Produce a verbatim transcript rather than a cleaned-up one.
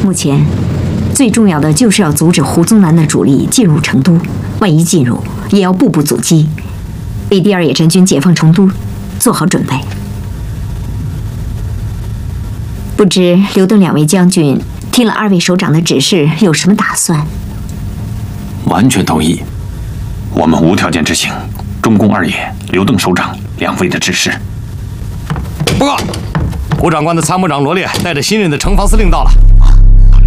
目前最重要的就是要阻止胡宗南的主力进入成都，万一进入，也要步步阻击，为第二野战军解放成都做好准备。不知刘邓两位将军听了二位首长的指示，有什么打算？ 完全同意，我们无条件执行中共二野、刘邓首长两位的指示。 报告，胡长官的参谋长罗烈带着新任的城防司令到了。